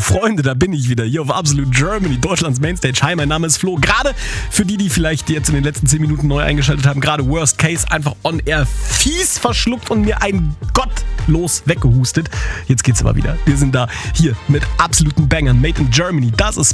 Freunde, da bin ich wieder hier auf Absolute Germany, Deutschlands Mainstage. Hi, mein Name ist Flo. Gerade für die vielleicht jetzt in den letzten 10 Minuten neu eingeschaltet haben, gerade Worst Case einfach on air fies verschluckt und mir ein gottlos weggehustet. Jetzt geht's aber wieder. Wir sind da hier mit absoluten Bangern, made in Germany. Das ist